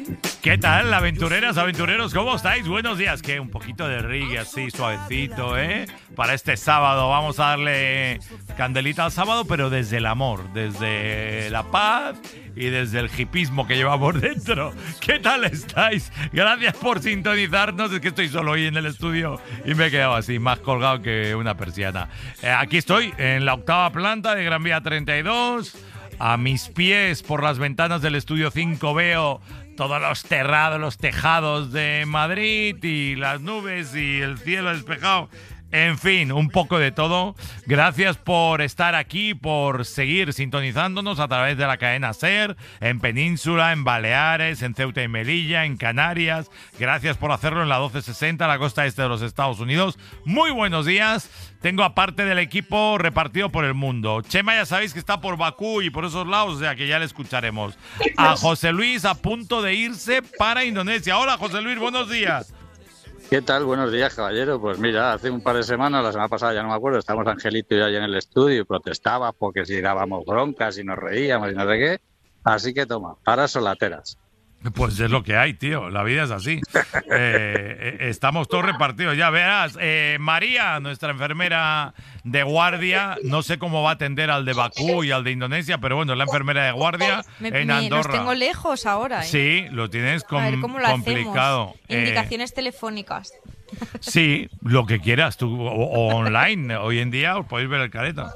¿Qué tal, aventureras, aventureros? ¿Cómo estáis? Buenos días. Que un poquito de reggae así, suavecito, ¿eh? Para este sábado. Vamos a darle candelita al sábado, pero desde el amor, desde la paz y desde el hipismo que llevamos dentro. ¿Qué tal estáis? Gracias por sintonizarnos. Es que estoy solo hoy en el estudio y me he quedado así, más colgado que una persiana. Aquí estoy, en la 8ª planta de Gran Vía 32. A mis pies, por las ventanas del estudio 5, veo todos los terrados, los tejados de Madrid y las nubes y el cielo despejado. En fin, un poco de todo. Gracias por estar aquí, por seguir sintonizándonos a través de la cadena SER, en Península, en Baleares, en Ceuta y Melilla, en Canarias. Gracias por hacerlo en la 1260, la costa este de los Estados Unidos. Muy buenos días. Tengo aparte del equipo repartido por el mundo. Chema ya sabéis que está por Bakú y por esos lados, o sea que ya le escucharemos. A José Luis a punto de irse para Indonesia. Hola José Luis, buenos días. ¿Qué tal? Buenos días, caballero. Pues mira, hace un par de semanas, la semana pasada ya no me acuerdo, estábamos Angelito y yo allí en el estudio y protestaba porque si dábamos broncas y nos reíamos y no sé qué. Así que toma, ahora solateras. Pues es lo que hay, tío. La vida es así. Estamos todos repartidos. Ya verás. María, nuestra enfermera de guardia, no sé cómo va a atender al de Bakú y al de Indonesia, pero bueno, es la enfermera de guardia en Andorra. Los tengo lejos ahora, ¿eh? Sí, lo tienes a ver, ¿cómo lo complicado. hacemos? Indicaciones telefónicas. Sí, lo que quieras tú, o online. Hoy en día os podéis ver el careto.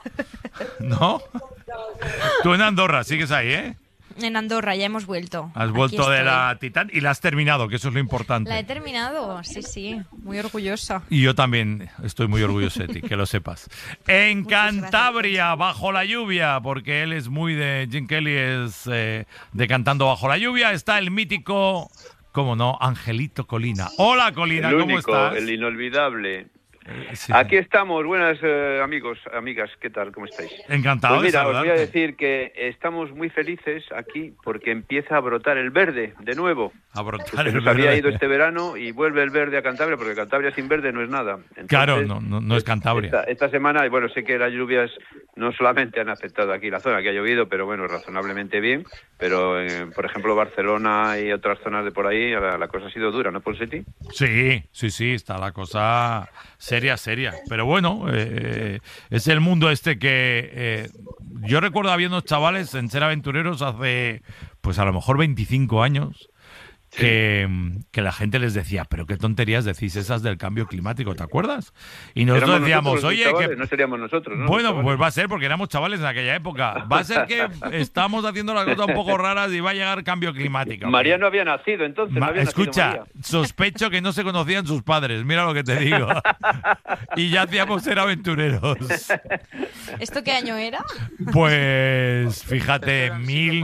¿No? Tú en Andorra, sigues ahí, ¿eh? En Andorra, ya hemos vuelto. Has vuelto de la Titán y la has terminado, que eso es lo importante. La he terminado, sí, muy orgullosa. Y yo también estoy muy orgulloso de ti, que lo sepas. En Cantabria, bajo la lluvia, porque él es muy de Jim Kelly, es de Cantando bajo la lluvia, está el mítico, cómo no, Angelito Colina. Hola Colina, ¿cómo estás? El inolvidable. Sí. Aquí estamos, buenas amigos, amigas, ¿qué tal? ¿Cómo estáis? Encantado Pues mira, de os voy a saludarte. decir que estamos muy felices aquí porque empieza a brotar el verde de nuevo. A brotar el Nos verde. había ido este verano y vuelve el verde a Cantabria porque Cantabria sin verde no es nada. Entonces, Claro, no es Cantabria. Esta semana, bueno, sé que las lluvias no solamente han afectado aquí la zona, que ha llovido, pero bueno, razonablemente bien, pero por ejemplo Barcelona y otras zonas de por ahí, la cosa ha sido dura, ¿no, Ponseti? Sí, está la cosa seria. Pero bueno, es el mundo este que yo recuerdo había unos chavales en Ser Aventureros hace, pues a lo mejor 25 años, que la gente les decía, pero qué tonterías decís esas del cambio climático, ¿te acuerdas? Y nosotros decíamos, oye, que no seríamos nosotros, ¿no? bueno, pues va a ser porque éramos chavales en aquella época. Va a ser que estamos haciendo las cosas un poco raras y va a llegar cambio climático. María no había nacido entonces. No había Escucha, nacido María. sospecho que no se conocían sus padres, mira lo que te digo. Y ya hacíamos Ser Aventureros. ¿Esto qué año era? Pues fíjate,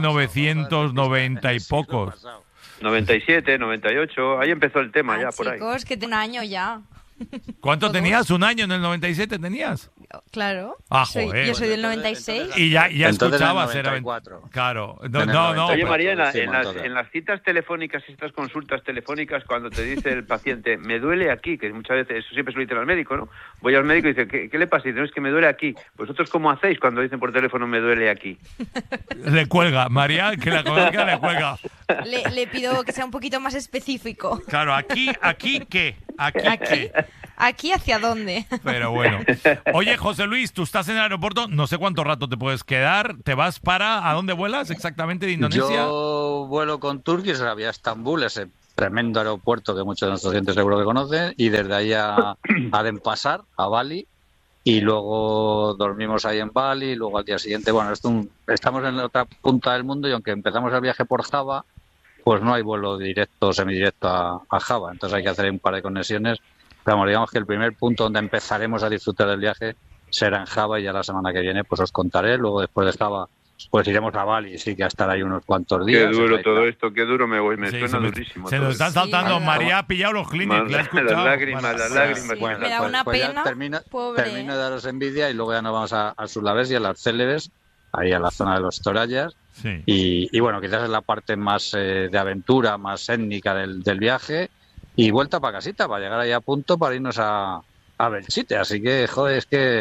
1990 y pocos. 97, 98, ahí empezó el tema ya por ahí. Chicos, que tiene un año ya. ¿Cuánto tenías? ¿Un año en el 97 tenías? Claro. Ah, joder. Yo soy del 96. Y ya Entonces escuchabas en el Ser 94. Aventureros. Claro. En el No. 94. Oye, María, entonces. en las citas telefónicas y estas consultas telefónicas, cuando te dice el paciente, me duele aquí, que muchas veces, eso siempre se lo dice al médico, ¿no? Voy al médico y dice, ¿qué le pasa? Y dice, no, es que me duele aquí. ¿Vosotros cómo hacéis cuando dicen por teléfono, me duele aquí? Le cuelga. María, que la conozca, le cuelga. Le pido que sea un poquito más específico. Claro, aquí ¿qué? Aquí ¿qué? ¿Aquí hacia dónde? Pero bueno. Oye, José Luis, tú estás en el aeropuerto, no sé cuánto rato te puedes quedar. ¿Te vas ¿a dónde vuelas exactamente de Indonesia? Yo vuelo con Turkish a Estambul, ese tremendo aeropuerto que muchos de nuestros clientes seguro que conocen, y desde ahí a Denpasar, a Bali, y luego dormimos ahí en Bali, y luego al día siguiente, bueno, estamos en la otra punta del mundo y aunque empezamos el viaje por Java, pues no hay vuelo directo o semidirecto a Java, entonces hay que hacer un par de conexiones. Pero vamos, digamos que el primer punto donde empezaremos a disfrutar del viaje será en Java y ya la semana que viene pues os contaré. Luego después de Java pues iremos a Bali, sí que a estar ahí unos cuantos días. Qué duro todo esto, qué duro me voy, me Sí, suena durísimo. se nos están saltando. Sí, María ha pillado los clinics, la he escuchado. Las lágrimas. Sí, me da una ya pena, pobre. termino de daros envidia y luego ya nos vamos a Sulawesi, a las Célebes, ahí a la zona de los Torayas. Sí. Y bueno, quizás es la parte más de aventura, más étnica del viaje. Y vuelta para casita, para llegar ahí a punto para irnos a Belchite. Así que, joder, es que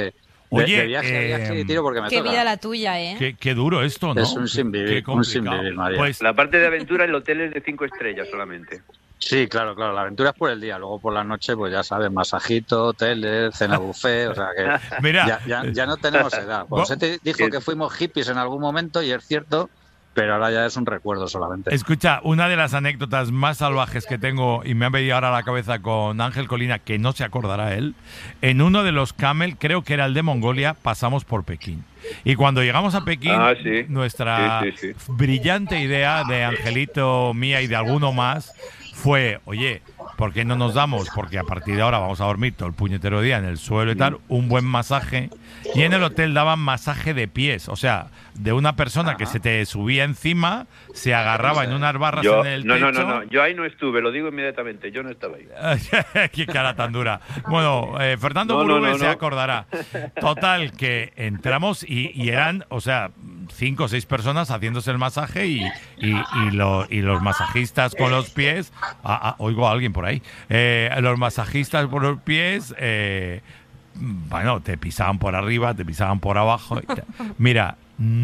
Oye, de viaje a viaje tiro porque me Qué toca. vida la tuya, ¿eh? qué duro esto, ¿no? Es un sin vivir, Qué complicado. un sin vivir, María. Pues La parte de aventura, el hotel es de 5 estrellas solamente. Sí, claro, la aventura es por el día, luego por la noche, pues ya sabes, masajito, hoteles, cena buffet, o sea que mira, ya no tenemos edad. Pues se te dijo que fuimos hippies en algún momento y es cierto, pero ahora ya es un recuerdo solamente. escucha, una de las anécdotas más salvajes que tengo y me ha venido ahora a la cabeza con Ángel Colina, que no se acordará él, en uno de los camel, creo que era el de Mongolia, pasamos por Pekín. Y cuando llegamos a Pekín, Sí. nuestra Sí. brillante idea de Angelito, mía y de alguno más fue, oye, ¿por qué no nos damos? Porque a partir de ahora vamos a dormir todo el puñetero día en el suelo y tal, un buen masaje. Y en el hotel daban masaje de pies, o sea, de una persona que se te subía encima, se agarraba en unas barras en el techo. No, yo ahí no estuve, lo digo inmediatamente, yo no estaba ahí. Qué cara tan dura. Bueno, Fernando No, Murube no. se acordará. Total, que entramos y eran, o sea, 5 o 6 personas haciéndose el masaje y los masajistas con los pies. Oigo a alguien por ahí. Los masajistas por los pies, bueno, te pisaban por arriba, te pisaban por abajo. Mira,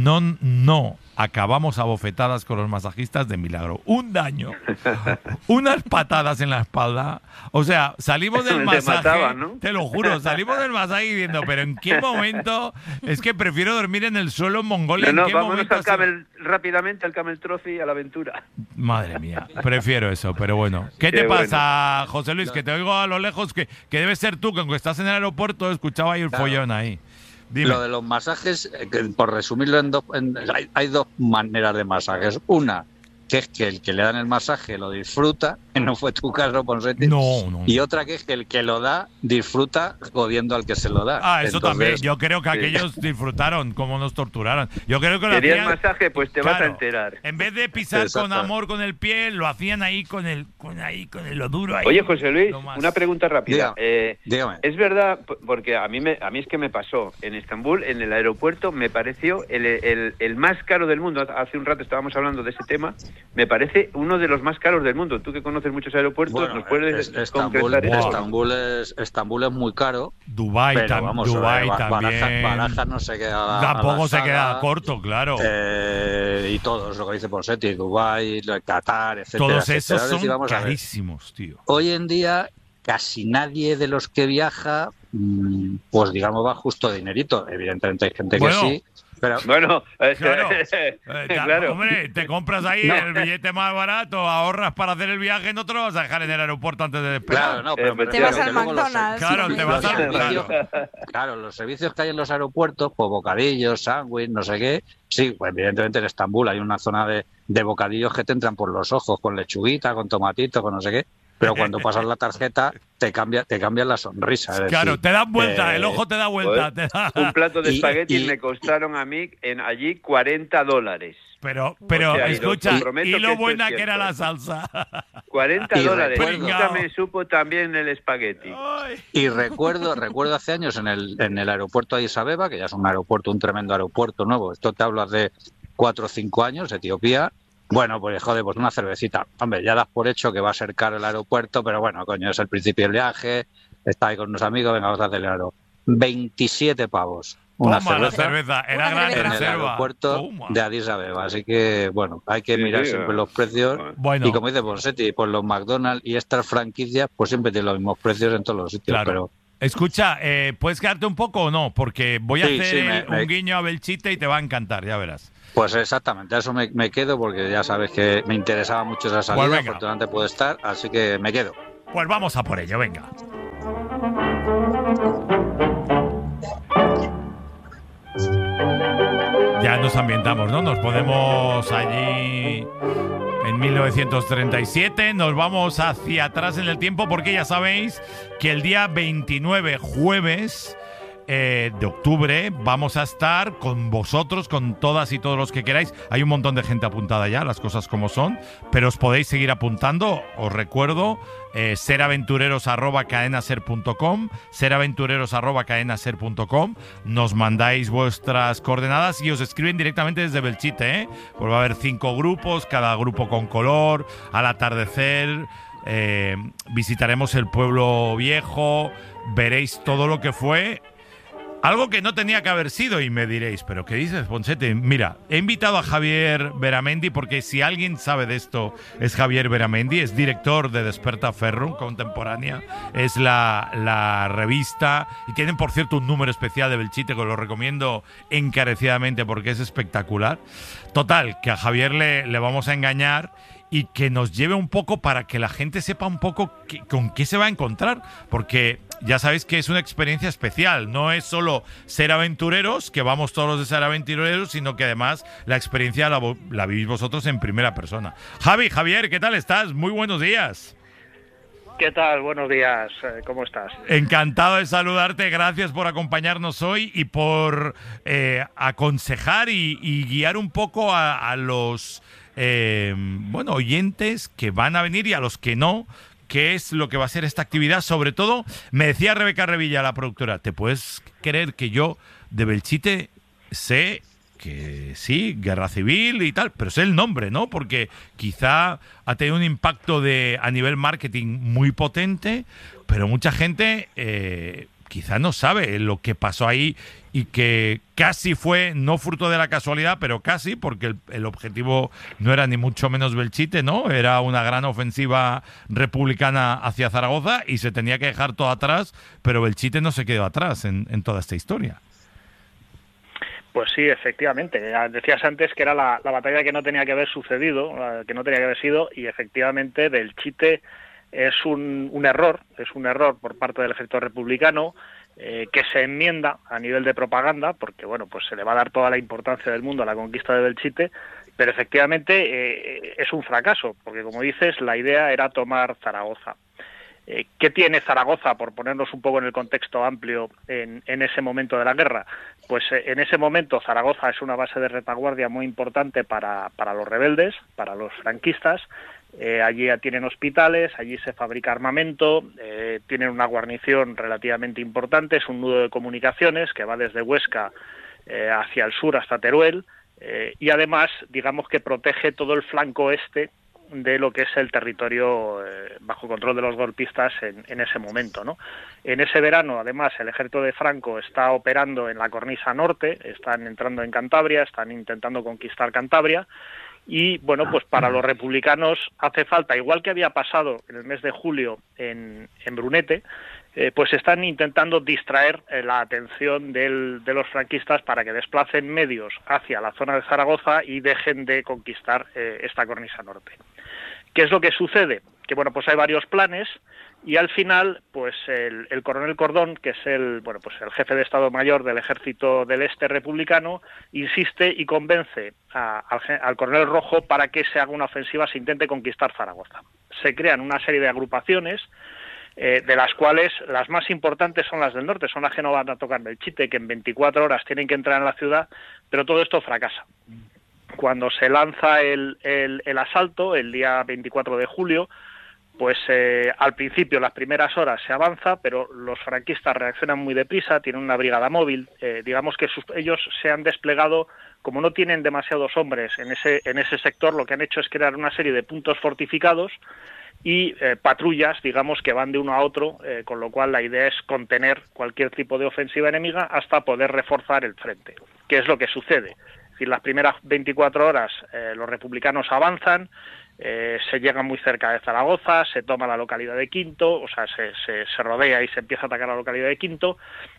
no acabamos a bofetadas con los masajistas de milagro. Un daño, unas patadas en la espalda. O sea, salimos del Te masaje, mataban, ¿no? te lo juro, salimos del masaje diciendo, pero ¿en qué momento? Es que prefiero dormir en el suelo en Mongolia. ¿En qué Vámonos momento rápidamente al Camel Trophy, a la aventura. Madre mía, prefiero eso, pero bueno. ¿Qué te pasa, José Luis? Que te oigo a lo lejos, que debe ser tú, que aunque estás en el aeropuerto, escuchaba ahí el follón ahí. Dime. Lo de los masajes, por resumirlo hay dos maneras de masajes. Una, que es que el que le dan el masaje lo disfruta, que no fue tu caso, Ponseti. No. Y otra que es que el que lo da disfruta jodiendo al que se lo da. Eso Entonces, también. Yo creo que aquellos disfrutaron cómo nos torturaron. Yo creo que lo ¿Querías hacían. masaje? Pues te vas a Claro, enterar. En vez de pisar Exacto. con amor con el pie, lo hacían ahí con lo duro ahí. Oye, José Luis, Lo más. una pregunta rápida. Dígame. Es verdad, porque a mí es que me pasó en Estambul, en el aeropuerto, me pareció el más caro del mundo. Hace un rato estábamos hablando de ese tema. Me parece uno de los más caros del mundo. Tú que conoces muchos aeropuertos, Bueno, ¿nos puedes concretar eso? Estambul es muy caro. Dubái, Pero vamos, Dubái Barajas también. no se queda. Tampoco a la se queda saga, corto, claro. Y todos, lo que dice Ponseti, Dubái, Qatar, etcétera. Todos esos etcétera. son Y vamos a ver, carísimos, tío. hoy en día casi nadie de los que viaja, pues digamos, va justo de dinerito. Evidentemente hay gente Bueno, que sí, pero Bueno, Claro. claro. Hombre, te compras ahí el billete más barato, ahorras para hacer el viaje, no te lo vas a dejar en el aeropuerto antes de despegar. claro, no, pero me Te refiero vas que al luego McDonald's. Claro, sí. te vas al- servicios- claro, los servicios que hay en los aeropuertos, pues bocadillos, sándwich, no sé qué. Sí, pues evidentemente en Estambul hay una zona de bocadillos que te entran por los ojos, con lechuguita, con tomatito, con no sé qué. Pero cuando pasas la tarjeta, te cambian la sonrisa. Es Claro, decir, te dan vuelta, el ojo te da vuelta. Joder, te da- un plato de Y- espaguetis y- me costaron a mí allí $40. Pero O sea, y lo escucha, comprometo y que lo esto buena es que era cierto. la salsa. $40. recuerdo- Nunca me supo también el espagueti. Ay. Y recuerdo hace años en el aeropuerto de Addis Abeba, que ya es un aeropuerto, un tremendo aeropuerto nuevo. Esto te hablo hace 4 o 5 años, Etiopía. Bueno, pues joder, pues una cervecita. Hombre, ya das por hecho que va a ser caro el aeropuerto, pero bueno, coño, es el principio del viaje. Está ahí con unos amigos, venga, vamos a acelerarlo. 27 pavos. Una Toma la cerveza cerveza, era Una gran cerveza. en el reserva. aeropuerto Toma. de Addis Abeba. Así que, bueno, hay que Sí, mirar sí, siempre los precios. Bueno, Y como dice Ponseti, pues los McDonald's y estas franquicias, pues siempre tienen los mismos precios en todos los sitios. Claro. Pero escucha, ¿puedes quedarte un poco o no? Porque voy a Sí, hacer sí, me- un guiño a Belchite y te va a encantar, ya verás. pues exactamente, a eso me quedo porque ya sabes que me interesaba mucho esa salida, Pues venga. afortunadamente puedo estar, así que me quedo. Pues vamos a por ello, venga. Ya nos ambientamos, ¿no? Nos ponemos allí en 1937, nos vamos hacia atrás en el tiempo porque ya sabéis que el día 29, jueves de octubre, vamos a estar con vosotros, con todas y todos los que queráis. Hay un montón de gente apuntada ya, las cosas como son, pero os podéis seguir apuntando. Os recuerdo, seraventureros@cadenaser.com, seraventureros@cadenaser.com. Nos mandáis vuestras coordenadas y os escriben directamente desde Belchite, ¿eh? Pues va a haber 5 grupos, cada grupo con color, al atardecer. Visitaremos el pueblo viejo, veréis todo lo que fue Algo que no tenía que haber sido, y me diréis, ¿pero qué dices, Ponsete? Mira, he invitado a Javier Beramendi porque si alguien sabe de esto es Javier Beramendi, es director de Desperta Ferrum Contemporánea, es la revista, y tienen, por cierto, un número especial de Belchite que lo recomiendo encarecidamente porque es espectacular. Total, que a Javier le vamos a engañar y que nos lleve un poco para que la gente sepa un poco con qué se va a encontrar, porque ya sabéis que es una experiencia especial, no es solo ser aventureros, que vamos todos de ser aventureros, sino que además la experiencia la vivís vosotros en primera persona. Javier, ¿qué tal estás? Muy buenos días. ¿Qué tal? Buenos días. ¿Cómo estás? Encantado de saludarte, gracias por acompañarnos hoy y por aconsejar y guiar un poco a los oyentes que van a venir y a los que no, qué es lo que va a ser esta actividad. Sobre todo, me decía Rebeca Revilla, la productora, ¿te puedes creer que yo de Belchite sé que sí, guerra civil y tal, pero sé el nombre, ¿no? Porque quizá ha tenido un impacto a nivel marketing muy potente, pero mucha gente quizá no sabe lo que pasó ahí y que casi fue, no fruto de la casualidad, pero casi, porque el objetivo no era ni mucho menos Belchite, ¿no? Era una gran ofensiva republicana hacia Zaragoza y se tenía que dejar todo atrás, pero Belchite no se quedó atrás en toda esta historia. Pues sí, efectivamente. Decías antes que era la batalla que no tenía que haber sucedido, que no tenía que haber sido, y efectivamente Belchite es un error por parte del ejército republicano, que se enmienda a nivel de propaganda, porque bueno, pues se le va a dar toda la importancia del mundo a la conquista de Belchite, pero efectivamente es un fracaso, porque como dices, la idea era tomar Zaragoza. ¿Qué tiene Zaragoza, por ponernos un poco en el contexto amplio, en ese momento de la guerra? Pues en ese momento Zaragoza es una base de retaguardia muy importante para los rebeldes, para los franquistas. Allí tienen hospitales, allí se fabrica armamento, tienen una guarnición relativamente importante, es un nudo de comunicaciones que va desde Huesca hacia el sur hasta Teruel, y además, digamos que protege todo el flanco este de lo que es el territorio bajo control de los golpistas en ese momento, ¿no? En ese verano, además, el ejército de Franco está operando en la cornisa norte, están entrando en Cantabria, están intentando conquistar Cantabria, y bueno, pues para los republicanos hace falta, igual que había pasado en el mes de julio en Brunete, pues están intentando distraer la atención de los franquistas para que desplacen medios hacia la zona de Zaragoza y dejen de conquistar esta cornisa norte. ¿Qué es lo que sucede? Que bueno, pues hay varios planes y al final, pues el coronel Cordón, que es el jefe de Estado Mayor del Ejército del Este republicano, insiste y convence al coronel Rojo para que se haga una ofensiva, se intente conquistar Zaragoza. Se crean una serie de agrupaciones, de las cuales las más importantes son las del norte, son las que no van a tocar Belchite, que en 24 horas tienen que entrar en la ciudad, pero todo esto fracasa. Cuando se lanza el asalto, el día 24 de julio, pues al principio, las primeras horas, se avanza, pero los franquistas reaccionan muy deprisa, tienen una brigada móvil, digamos que ellos se han desplegado, como no tienen demasiados hombres en ese sector, lo que han hecho es crear una serie de puntos fortificados y patrullas, digamos, que van de uno a otro, con lo cual la idea es contener cualquier tipo de ofensiva enemiga hasta poder reforzar el frente. ¿Qué es lo que sucede? Es decir, las primeras 24 horas los republicanos avanzan, se llega muy cerca de Zaragoza, se toma la localidad de Quinto, o sea, se rodea y se empieza a atacar la localidad de Quinto,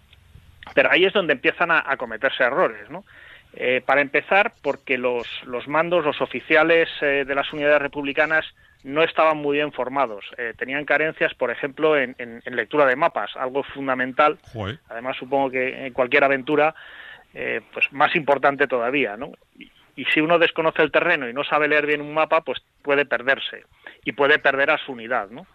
pero ahí es donde empiezan a cometerse errores, ¿no? Para empezar, porque los mandos, los oficiales de las unidades republicanas no estaban muy bien formados, tenían carencias, por ejemplo, en lectura de mapas, algo fundamental. Joder. Además, supongo que en cualquier aventura, pues más importante todavía, ¿no? Y si uno desconoce el terreno y no sabe leer bien un mapa, pues puede perderse y puede perder a su unidad, ¿no?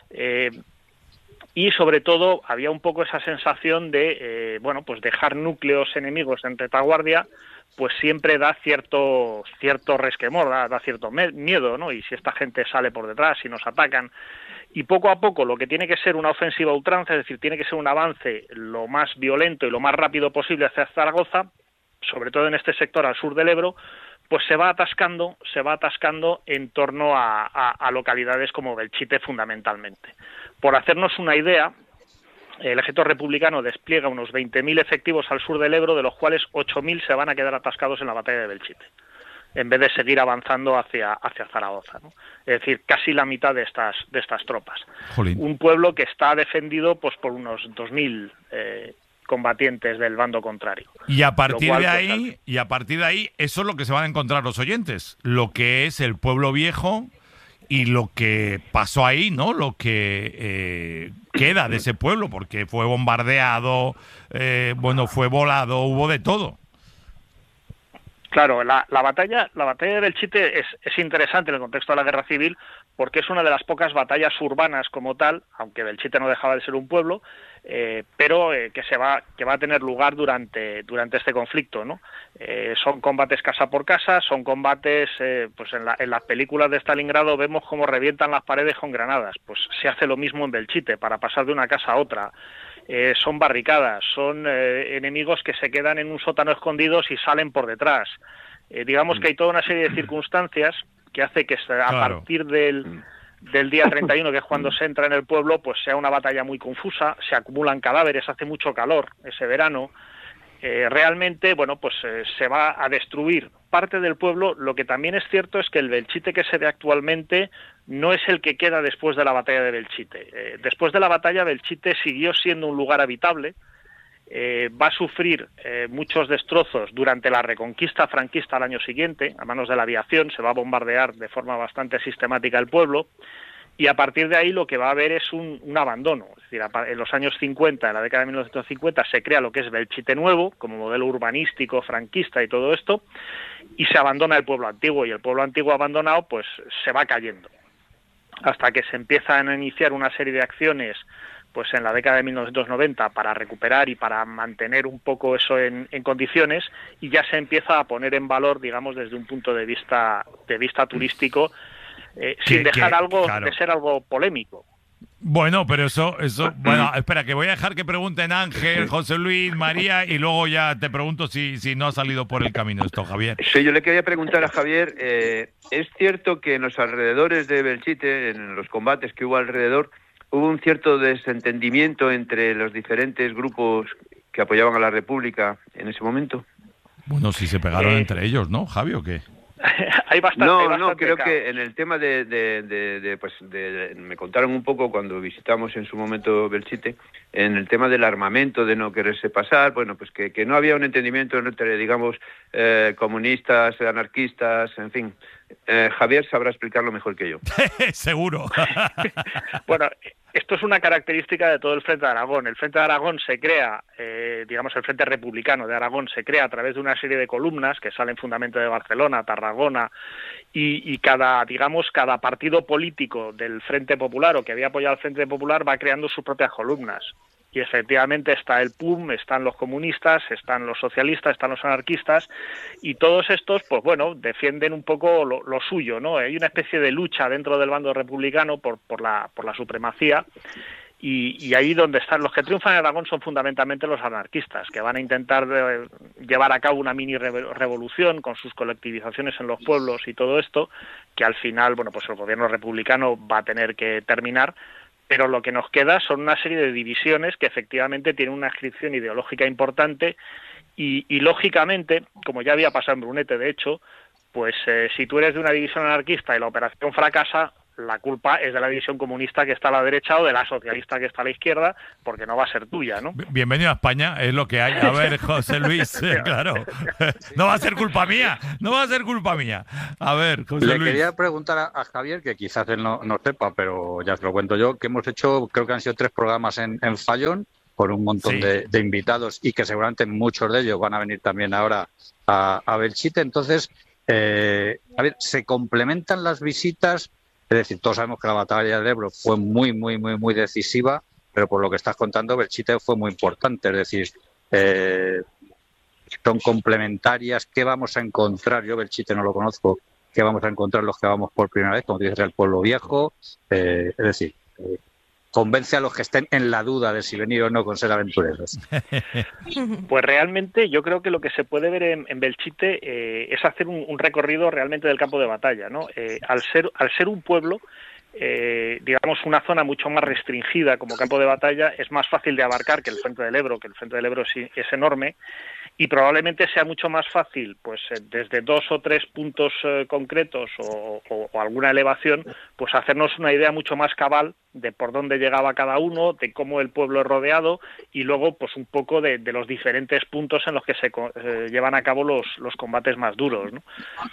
Y sobre todo había un poco esa sensación de, pues dejar núcleos enemigos en retaguardia, pues siempre da cierto resquemor, da cierto miedo, ¿no? Y si esta gente sale por detrás, si nos atacan. Y poco a poco lo que tiene que ser una ofensiva a ultranza, es decir, tiene que ser un avance lo más violento y lo más rápido posible hacia Zaragoza, sobre todo en este sector al sur del Ebro, pues se va atascando en torno a localidades como Belchite fundamentalmente. Por hacernos una idea, el ejército republicano despliega unos 20.000 efectivos al sur del Ebro, de los cuales 8.000 se van a quedar atascados en la batalla de Belchite, en vez de seguir avanzando hacia Zaragoza, ¿no? Es decir, casi la mitad de estas tropas. Jolín. Un pueblo que está defendido pues por unos 2.000 combatientes del bando contrario. Y a partir Lo cual, de pues, ahí, eso es lo que se van a encontrar los oyentes, lo que es el pueblo viejo y lo que pasó ahí, ¿no? Lo que queda de ese pueblo, porque fue bombardeado, fue volado, hubo de todo. Claro, la batalla de Belchite es interesante en el contexto de la guerra civil porque es una de las pocas batallas urbanas como tal, aunque Belchite no dejaba de ser un pueblo, pero que va a tener lugar durante este conflicto, ¿no? Son combates casa por casa, son combates, pues en las películas de Stalingrado vemos cómo revientan las paredes con granadas, pues se hace lo mismo en Belchite para pasar de una casa a otra. Son barricadas, son enemigos que se quedan en un sótano escondidos y salen por detrás. Digamos que hay toda una serie de circunstancias que hace que a partir del día 31, que es cuando se entra en el pueblo, pues sea una batalla muy confusa, se acumulan cadáveres, hace mucho calor ese verano. Realmente, se va a destruir parte del pueblo. Lo que también es cierto es que el Belchite que se ve actualmente no es el que queda después de la batalla de Belchite. Después de la batalla, Belchite siguió siendo un lugar habitable, va a sufrir muchos destrozos durante la reconquista franquista al año siguiente, a manos de la aviación, se va a bombardear de forma bastante sistemática el pueblo, y a partir de ahí lo que va a haber es un abandono. Es decir, en los años 50, en la década de 1950, se crea lo que es Belchite Nuevo, como modelo urbanístico, franquista y todo esto, y se abandona el pueblo antiguo, y el pueblo antiguo abandonado pues se va cayendo, hasta que se empiezan a iniciar una serie de acciones pues en la década de 1990 para recuperar y para mantener un poco eso en condiciones, y ya se empieza a poner en valor, digamos, desde un punto de vista turístico, sin dejar de ser algo polémico. Bueno, pero eso, bueno, espera, que voy a dejar que pregunten Ángel, José Luis, María, y luego ya te pregunto si no ha salido por el camino esto, Javier. Sí, yo le quería preguntar a Javier, ¿es cierto que en los alrededores de Belchite, en los combates que hubo alrededor, hubo un cierto desentendimiento entre los diferentes grupos que apoyaban a la República en ese momento? Bueno, si se pegaron entre ellos, ¿no, Javi, o qué? Hay bastante creo que en el tema me contaron un poco cuando visitamos en su momento Belchite, en el tema del armamento, de no quererse pasar, bueno, pues que no había un entendimiento entre, digamos, comunistas, anarquistas, en fin. Javier sabrá explicarlo mejor que yo. Seguro. Bueno, esto es una característica de todo el Frente de Aragón. El Frente de Aragón se crea, el Frente Republicano de Aragón se crea a través de una serie de columnas que salen fundamentalmente de Barcelona, Tarragona, y cada partido político del Frente Popular o que había apoyado al Frente Popular va creando sus propias columnas. Y efectivamente está el PUM, están los comunistas, están los socialistas, están los anarquistas, y todos estos, pues bueno, defienden un poco lo suyo, ¿no? Hay una especie de lucha dentro del bando republicano por la supremacía, y ahí donde están los que triunfan en Aragón son fundamentalmente los anarquistas, que van a intentar llevar a cabo una mini revolución con sus colectivizaciones en los pueblos y todo esto, que al final, bueno, pues el gobierno republicano va a tener que terminar. Pero lo que nos queda son una serie de divisiones que efectivamente tienen una inscripción ideológica importante y lógicamente, como ya había pasado en Brunete de hecho, pues si tú eres de una división anarquista y la operación fracasa, la culpa es de la división comunista que está a la derecha o de la socialista que está a la izquierda, porque no va a ser tuya, ¿no? Bienvenido a España, es lo que hay. A ver, José Luis, claro. No va a ser culpa mía, no va a ser culpa mía. A ver, José Luis. Le quería preguntar a Javier, que quizás él no sepa, pero ya se lo cuento yo, que hemos hecho, creo que han sido 3 programas en Fallón, con un montón de invitados, y que seguramente muchos de ellos van a venir también ahora a Belchite. Entonces, a ver, ¿se complementan las visitas? Es decir, todos sabemos que la batalla del Ebro fue muy, muy, muy, muy decisiva, pero por lo que estás contando, Belchite fue muy importante. Es decir, son complementarias. ¿Qué vamos a encontrar? Yo Belchite no lo conozco. ¿Qué vamos a encontrar los que vamos por primera vez? Como dices, el pueblo viejo. Es decir, convence a los que estén en la duda de si venir o no con ser aventureros. Pues realmente yo creo que lo que se puede ver en Belchite es hacer un recorrido realmente del campo de batalla, ¿no? Al ser un pueblo, digamos, una zona mucho más restringida como campo de batalla es más fácil de abarcar que el frente del Ebro, es enorme, y probablemente sea mucho más fácil, pues desde 2 o 3 puntos concretos o alguna elevación, pues hacernos una idea mucho más cabal de por dónde llegaba cada uno, de cómo el pueblo es rodeado y luego pues un poco de los diferentes puntos en los que se llevan a cabo los combates más duros, ¿no?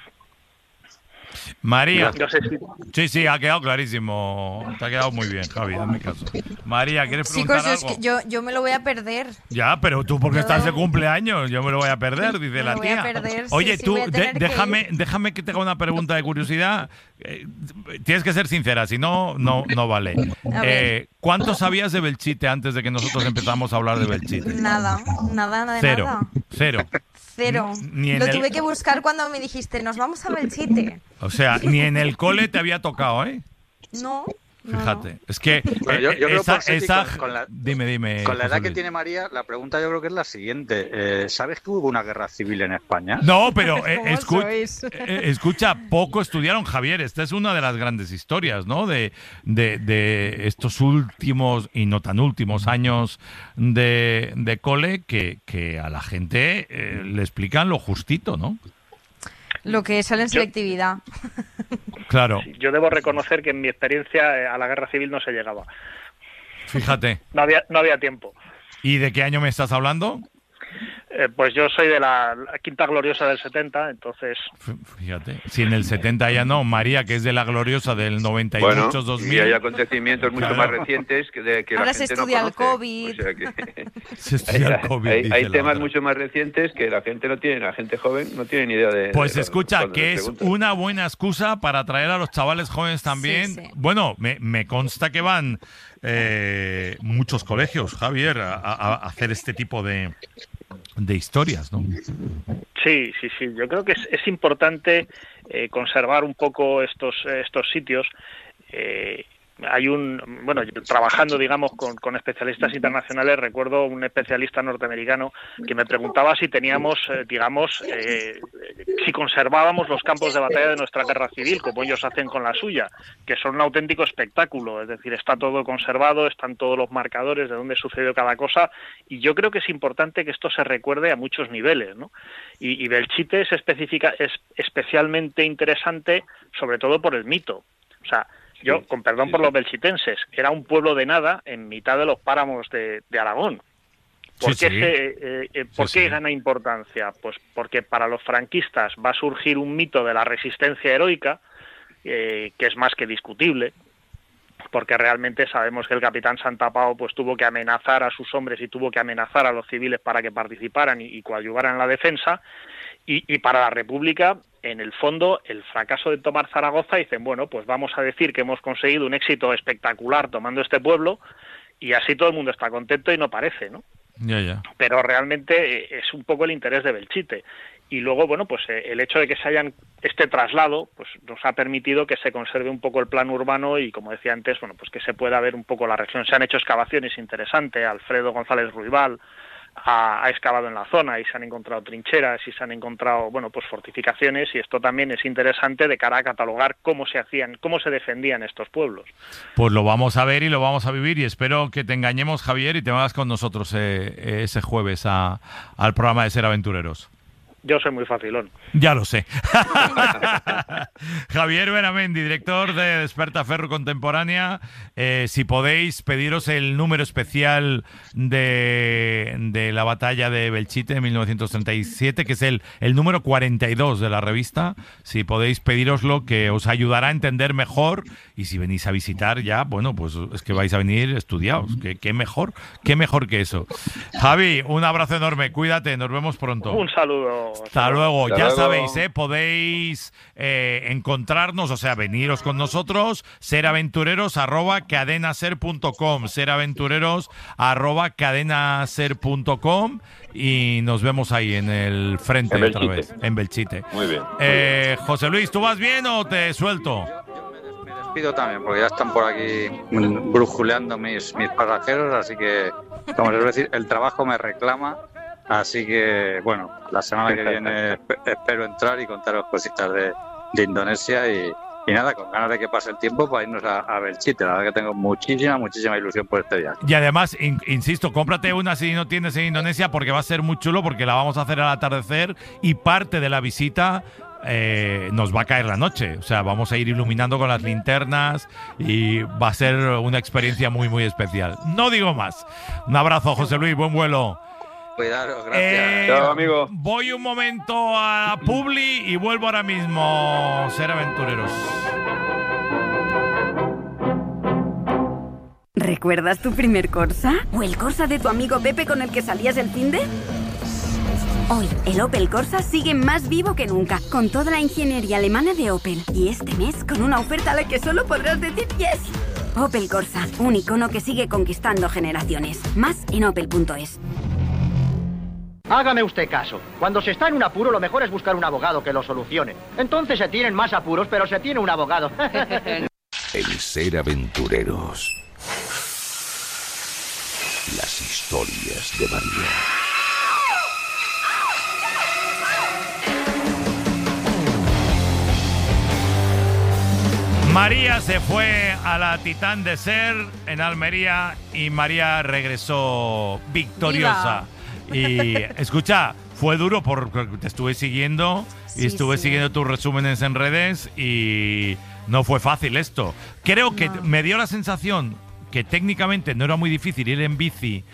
María. No sé si... Sí, ha quedado clarísimo. Te ha quedado muy bien, Javi, hazme caso. María, ¿quieres preguntar Chicos, algo? es que yo me lo voy a perder. Ya, pero tú porque estás de cumpleaños, yo me lo voy a perder, dice Me la lo voy tía. a perder, sí, Oye, sí, tú, voy a tener que déjame que te haga una pregunta de curiosidad. Tienes que ser sincera, si no, no vale. A ver. ¿Cuánto sabías de Belchite antes de que nosotros empezamos a hablar de Belchite? Nada de Cero. nada. Cero. Ni en Lo el- tuve que buscar cuando me dijiste, nos vamos a Belchite. O sea, ni en el cole te había tocado, ¿eh? No. Fíjate, es que Bueno, yo creo esa, por Seti, esa- con la- dime, Con la edad José que Luis. tiene María, la pregunta yo creo que es la siguiente. ¿Sabes que hubo una guerra civil en España? No, pero ¿Cómo sois? escucha, poco estudiaron, Javier. Esta es una de las grandes historias, ¿no? De estos últimos y no tan últimos años de cole que a la gente le explican lo justito, ¿no? Lo que sale en selectividad. Claro, Yo debo reconocer que en mi experiencia a la guerra civil no se llegaba. fíjate. No había tiempo. ¿Y de qué año me estás hablando? Pues yo soy de la quinta gloriosa del 70, entonces... Fíjate, si en el 70 ya no, María, que es de la gloriosa del 90 y Bueno, muchos 2000. y hay acontecimientos mucho Claro. más recientes que la Ahora se gente estudia no el conoce. COVID. O sea que Se estudia el COVID, hay dice la temas otra. mucho más recientes que la gente no tiene, la gente joven no tiene ni idea de... Pues de- escucha, cuando que les es preguntas. una buena excusa para traer a los chavales jóvenes también. Sí. Bueno, me consta que van muchos colegios, Javier, a hacer este tipo de historias, ¿no? Sí. Yo creo que es importante conservar un poco estos sitios. Yo trabajando, digamos, con especialistas internacionales, recuerdo un especialista norteamericano que me preguntaba si teníamos, si conservábamos los campos de batalla de nuestra guerra civil, como ellos hacen con la suya, que son un auténtico espectáculo, es decir, está todo conservado, están todos los marcadores de dónde sucedió cada cosa, y yo creo que es importante que esto se recuerde a muchos niveles, ¿no? Y Belchite es especialmente interesante, sobre todo por el mito. O sea, yo, con perdón por los belchitenses, era un pueblo de nada en mitad de los páramos de Aragón. ¿Por Sí, qué, sí. ¿por Sí, qué sí. gana importancia? Pues porque para los franquistas va a surgir un mito de la resistencia heroica, que es más que discutible, porque realmente sabemos que el capitán Santapau pues tuvo que amenazar a sus hombres y tuvo que amenazar a los civiles para que participaran y coadyuvaran en la defensa. Y para la República, en el fondo, el fracaso de tomar Zaragoza, dicen, bueno, pues vamos a decir que hemos conseguido un éxito espectacular tomando este pueblo y así todo el mundo está contento y no parece, ¿no? Ya. Pero realmente es un poco el interés de Belchite. Y luego, bueno, pues el hecho de que se hayan este traslado, pues nos ha permitido que se conserve un poco el plan urbano y, como decía antes, bueno, pues que se pueda ver un poco la región. Se han hecho excavaciones interesantes, Alfredo González Ruibal ha excavado en la zona y se han encontrado trincheras y se han encontrado, bueno, pues fortificaciones, y esto también es interesante de cara a catalogar cómo se defendían estos pueblos. Pues lo vamos a ver y lo vamos a vivir y espero que te engañemos, Javier, y te vengas con nosotros ese jueves al programa de Ser Aventureros. Yo soy muy facilón. Ya lo sé. Javier Benamendi, director de Despertaferro Contemporánea. Si podéis pediros el número especial de la batalla de Belchite en 1937, que es el número 42 de la revista. Si podéis pedíroslo, que os ayudará a entender mejor. Y si venís a visitar ya, bueno, pues es que vais a venir estudiados. ¿Qué mejor que eso? Javi, un abrazo enorme. Cuídate, nos vemos pronto. Un saludo. Hasta luego. Hasta Ya luego. sabéis, podéis encontrarnos, o sea, veniros con nosotros, seraventureros@cadenaser.com, seraventureros@cadenaser.com, y nos vemos ahí en el frente En otra Belchite. vez, en Belchite. Muy bien. José Luis, ¿tú vas bien o te suelto? Me despido también, porque ya están por aquí brujuleando mis pasajeros, así que, como les voy a decir, el trabajo me reclama. Así que, bueno, la semana que viene espero entrar y contaros cositas de Indonesia y Y nada, con ganas de que pase el tiempo para irnos a Belchite. La verdad que tengo muchísima ilusión por este viaje. Y además, insisto, cómprate una si no tienes en Indonesia porque va a ser muy chulo porque la vamos a hacer al atardecer y parte de la visita nos va a caer la noche. O sea, vamos a ir iluminando con las linternas y va a ser una experiencia muy especial. No digo más. Un abrazo, José Luis, buen vuelo. Cuidaros, gracias. Chao, amigo. Voy un momento a Publi y vuelvo ahora mismo. Ser aventureros. ¿Recuerdas tu primer Corsa? ¿O el Corsa de tu amigo Pepe con el que salías el finde? Hoy, el Opel Corsa sigue más vivo que nunca, con toda la ingeniería alemana de Opel. Y este mes, con una oferta a la que solo podrás decir yes. Opel Corsa, un icono que sigue conquistando generaciones. Más en opel.es. Hágame usted caso. Cuando se está en un apuro, lo mejor es buscar un abogado que lo solucione. Entonces se tienen más apuros, pero se tiene un abogado. El Ser Aventureros. Las historias de María. María se fue a la Titán de Ser en Almería y María regresó victoriosa. Y escucha, fue duro porque te estuve siguiendo y estuve siguiendo tus resúmenes en redes y no fue fácil esto. Creo que me dio la sensación que técnicamente no era muy difícil ir en bici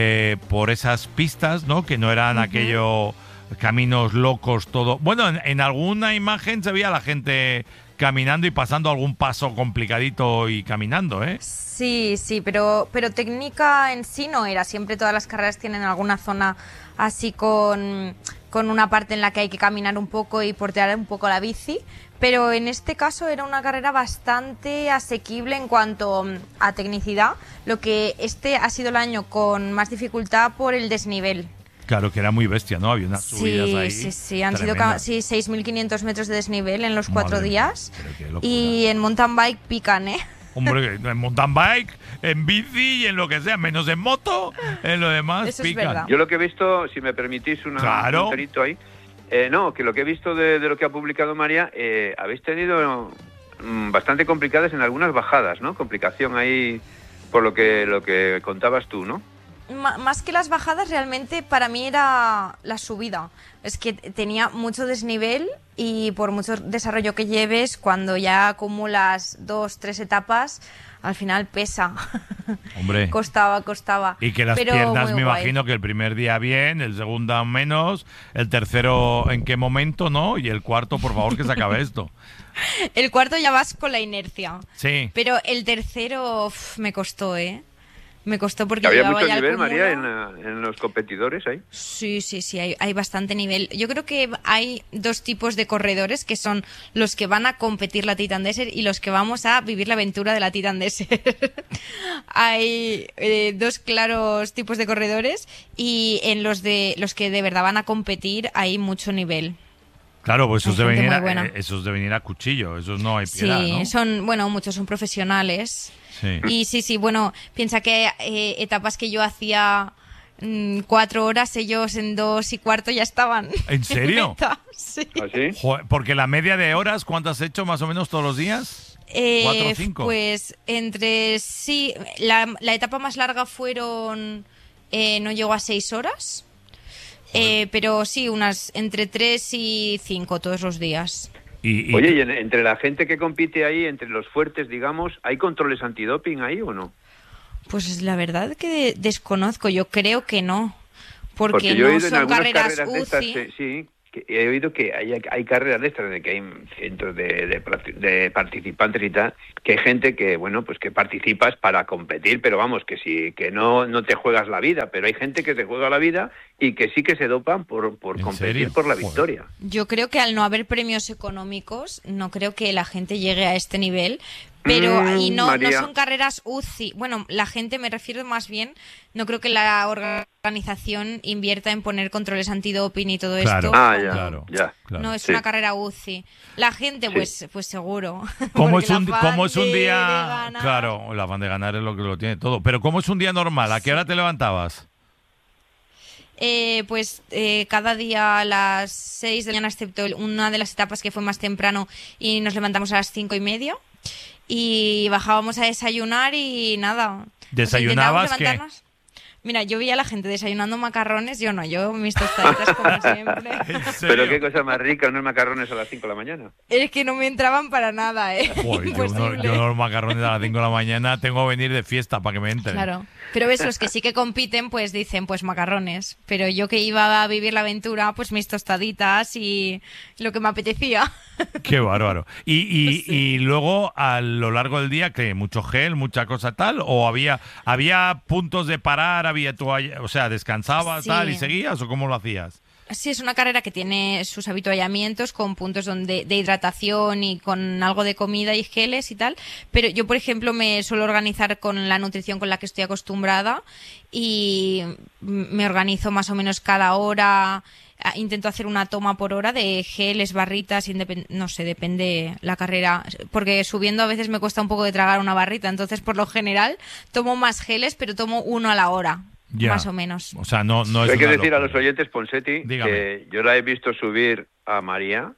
por esas pistas, ¿no? Que no eran aquellos caminos locos, todo. Bueno, en alguna imagen se veía a la gente caminando y pasando algún paso complicadito y caminando, ¿eh? Sí, pero técnica en sí no era. Siempre todas las carreras tienen alguna zona así con una parte en la que hay que caminar un poco y portear un poco la bici. Pero en este caso era una carrera bastante asequible en cuanto a tecnicidad, lo que este ha sido el año con más dificultad por el desnivel. Claro, que era muy bestia, ¿no? Había unas subidas ahí. Sí, han tremendas. sido 6.500 metros de desnivel en los 4 días. Pero qué locura. Y en mountain bike pican, ¿eh? Hombre, en mountain bike, en bici y en lo que sea, menos en moto, en lo demás Eso es pican. verdad. Yo lo que he visto, si me permitís un pelito ahí, no, que lo que he visto de lo que ha publicado María, habéis tenido bastante complicadas en algunas bajadas, ¿no? Complicación ahí por lo que contabas tú, ¿no? Más que las bajadas, realmente para mí era la subida. Es que tenía mucho desnivel y por mucho desarrollo que lleves, cuando ya acumulas 2, 3 etapas, al final pesa. Hombre. Costaba. Y que las pero piernas, muy me guay. imagino que el primer día bien, el segundo menos, el tercero en qué momento, ¿no? Y el cuarto, por favor, que se acabe esto. El cuarto ya vas con la inercia. Sí. Pero el tercero me costó, ¿eh? Me costó porque ¿Había llevaba mucho ya el nivel, cúmulo. María, en los competidores ahí? Sí, hay bastante nivel. Yo creo que hay 2 tipos de corredores, que son los que van a competir la Titan Desert y los que vamos a vivir la aventura de la Titan Desert. Hay 2 claros tipos de corredores y en los que de verdad van a competir hay mucho nivel. Claro, pues esos Hay deben, gente ir muy buena. esos deben ir a cuchillo, esos no hay piedad, Sí, ¿no? muchos son profesionales. Sí. Y sí, bueno, piensa que etapas que yo hacía 4 horas, ellos en 2 y cuarto ya estaban. ¿En serio? meta. Sí. ¿Ah, sí? Joder, porque la media de horas, ¿cuántas has hecho más o menos todos los días? 4 o 5. Pues la etapa más larga fueron, no llegó a 6 horas, pero sí, unas entre 3 y 5 todos los días. Oye, y entre la gente que compite ahí, entre los fuertes, digamos, ¿hay controles antidoping ahí o no? Pues la verdad que desconozco, yo creo que no, porque yo he no oído en son algunas carreras de estas, UCI. sí, que he oído que hay carreras de estas, de que hay cientos de participantes y tal, que hay gente que, bueno, pues que participas para competir, pero vamos, que sí, que no te juegas la vida, pero hay gente que se juega la vida y que sí que se dopan por competir serio? por la Joder. victoria. Yo creo que al no haber premios económicos, no creo que la gente llegue a este nivel, pero y no María. son carreras UCI. Bueno, la gente, me refiero más bien, no creo que la organización invierta en poner controles antidoping y todo Claro. esto. Ah, cuando ya. No es Sí. una carrera UCI. La gente, Sí. pues seguro. ¿Cómo Porque es un, el afán cómo es un de día? ganar- Claro, el afán de ganar es lo que lo tiene todo. Pero ¿cómo es un día normal? ¿A qué hora te levantabas? cada día a las 6 de la mañana, excepto una de las etapas que fue más temprano y nos levantamos a las 5:30 y bajábamos a desayunar y nada. ¿Desayunabas qué? Mira, yo veía a la gente desayunando macarrones, yo no, yo mis tostaditas como siempre. Pero qué cosa más rica, unos macarrones a las 5 de la mañana. Es que no me entraban para nada, ¿eh? Joder, yo los macarrones a las 5 de la mañana tengo que venir de fiesta para que me entren. Claro, pero ves, los que sí que compiten, pues dicen, pues macarrones. Pero yo que iba a vivir la aventura, pues mis tostaditas y lo que me apetecía. Qué bárbaro. Y luego, a lo largo del día, ¿qué? ¿Mucho gel, mucha cosa tal? ¿O había puntos de parar, había toalla, o sea, descansabas tal y seguías o cómo lo hacías? Sí, es una carrera que tiene sus habituallamientos con puntos de hidratación y con algo de comida y geles y tal, pero yo, por ejemplo, me suelo organizar con la nutrición con la que estoy acostumbrada y me organizo más o menos cada hora. Intento hacer una toma por hora de geles, barritas, no sé, depende la carrera, porque subiendo a veces me cuesta un poco de tragar una barrita, entonces por lo general tomo más geles, pero tomo uno a la hora. Ya. Más o menos. O sea, no es. Hay que decir locura. a los oyentes, Ponseti, que yo la he visto subir a María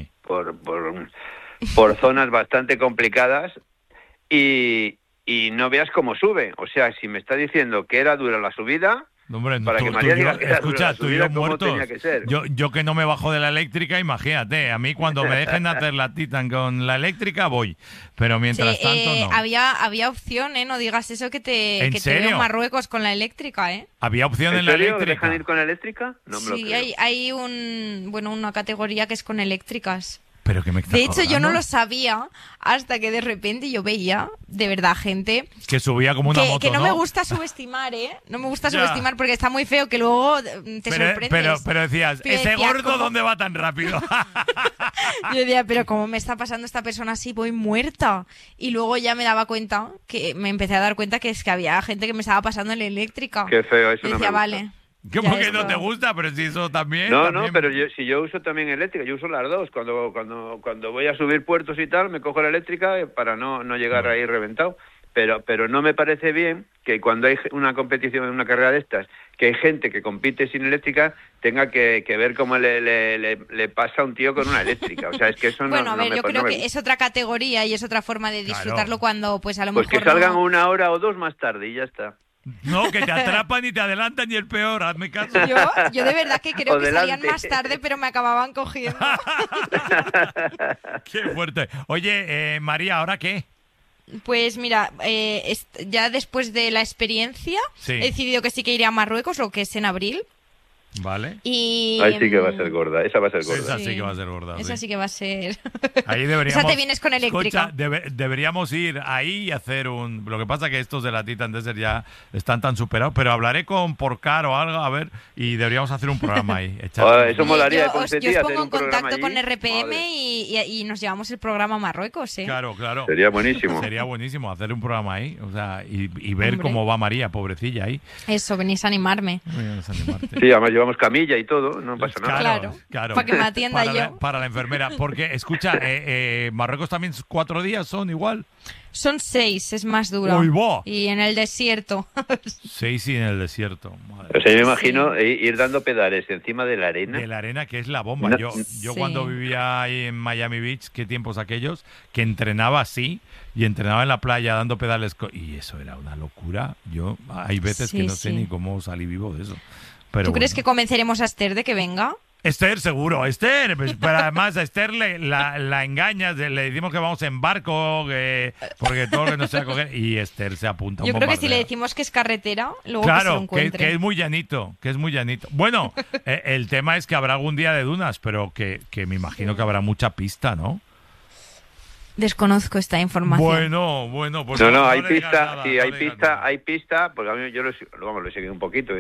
por zonas bastante complicadas y no veas cómo sube. O sea, si me está diciendo que era dura la subida, hombre, para que María diga que era dura la subida, ¿cómo muertos. tenía que ser? Yo que no me bajo de la eléctrica, imagínate, a mí cuando me dejen hacer la Titan con la eléctrica voy, pero mientras tanto no. Había opción, no digas eso que te veo en Marruecos con la eléctrica, Había opción en la eléctrica. ¿Dejan ir con la eléctrica? No me lo creo. Hay una categoría que es con eléctricas. Pero que me de hecho, yo no lo sabía hasta que de repente yo veía, de verdad, gente... Que subía como una moto, que no me gusta subestimar, No me gusta subestimar porque está muy feo que luego te sorprendes. Pero decías, ese gordo, ¿dónde va tan rápido? Yo decía, pero ¿cómo me está pasando esta persona así? Voy muerta. Y luego ya me daba cuenta, me empecé a dar cuenta que es que había gente que me estaba pasando en la eléctrica. Qué feo, eso y decía, no me gusta. Vale... ¿Cómo que no te gusta? Pero si eso también... No, pero si yo uso también eléctrica, yo uso las dos. Cuando voy a subir puertos y tal, me cojo la eléctrica para no llegar ahí reventado. Pero no me parece bien que cuando hay una competición, una carrera de estas, que hay gente que compite sin eléctrica, tenga que ver cómo le pasa a un tío con una eléctrica. O sea, es que eso yo creo que es otra categoría y es otra forma de disfrutarlo cuando, pues a lo mejor... Pues que salgan una hora o dos más tarde y ya está. No, que te atrapan y te adelantan y el peor, hazme caso. Yo de verdad que creo que salían más tarde, pero me acababan cogiendo. Qué fuerte. Oye, María, ¿ahora qué? Pues mira, ya después de la experiencia he decidido que sí que iré a Marruecos, lo que es en abril. Vale. Y ahí sí que va a ser gorda, esa va a ser gorda. Esa sí que va a ser gorda. Esa sí que va a ser. Ahí deberíamos. Esa te vienes con eléctrica. Escucha, deberíamos ir ahí y hacer un. Lo que pasa que estos de la Titan Desert ya están tan superados, pero hablaré con Porcar o algo, a ver, y deberíamos hacer un programa ahí. Eso molaría. Yo os pongo en contacto con RPM y nos llevamos el programa a Marruecos, Claro. Sería buenísimo. Sería buenísimo hacer un programa ahí, o sea, y ver cómo va María, pobrecilla ahí. Eso, venís a animarme. Sí, además llevamos camilla y todo, no pasa nada. Claro. Para que me atienda yo. Para la enfermera, porque, escucha, Marruecos también 4 días son igual. Son 6, es más duro. ¡Uy, va! Y en el desierto. 6 y en el desierto. O sea, yo me imagino ir dando pedales encima de la arena. De la arena, que es la bomba. Yo cuando vivía ahí en Miami Beach, qué tiempos aquellos, que entrenaba así y entrenaba en la playa dando pedales. Y eso era una locura. Hay veces que no sé ni cómo salí vivo de eso. Pero ¿Tú crees que convenceremos a Esther de que venga? Esther, seguro, Esther, pero además a Esther la engañas, le decimos que vamos en barco, porque todo lo que nos sea coger, y Esther se apunta. Yo creo que si le decimos que es carretera, luego claro, que se lo encuentre. Que es muy llanito, Bueno, el tema es que habrá algún día de dunas, pero que me imagino que habrá mucha pista, ¿no? Desconozco esta información. Bueno, pues no, hay pista, sí, hay pista, porque a mí yo lo he seguido un poquito,